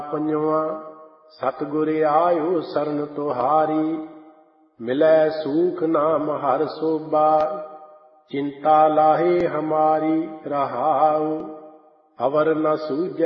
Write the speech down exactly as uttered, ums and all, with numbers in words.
ਪੰਜਵਾਂ ਸਤਿਗੁਰ ਆਇਓ ਸਰਨ ਤੁਹਾਰੀ, ਮਿਲੈ ਸੂਖ ਨਾਮ ਹਰਿ ਸੋਭਾ, ਚਿੰਤਾ ਲਾਹੇ ਹਮਾਰੀ ਰਹਾਉ, ਅਵਰ ਨ ਸੂਝੈ